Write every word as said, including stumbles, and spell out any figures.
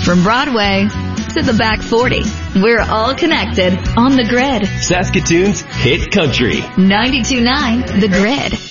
From Broadway to the back forty, we're all connected on the grid. Saskatoon's hit country. ninety-two point nine The Grid.